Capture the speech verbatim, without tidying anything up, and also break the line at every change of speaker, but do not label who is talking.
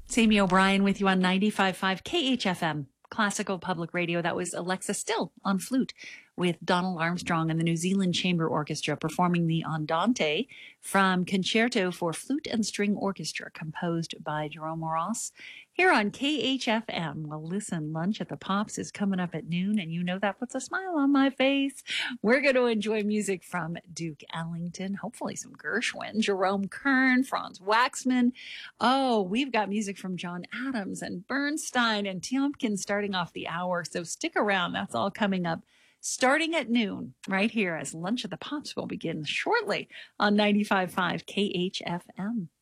It's Amy O'Brien with you on ninety-five point five K H F M, Classical Public Radio. That was Alexa Still on flute with Donald Armstrong and the New Zealand Chamber Orchestra performing the Andante from Concerto for Flute and String Orchestra, composed by Jerome Ross, here on K H F M. Well, listen, Lunch at the Pops is coming up at noon, and you know that puts a smile on my face. We're going to enjoy music from Duke Ellington, hopefully some Gershwin, Jerome Kern, Franz Waxman. Oh, we've got music from John Adams and Bernstein and Tiomkin starting off the hour, so stick around. That's all coming up starting at noon right here as Lunch at the Pops will begin shortly on ninety-five point five K H F M.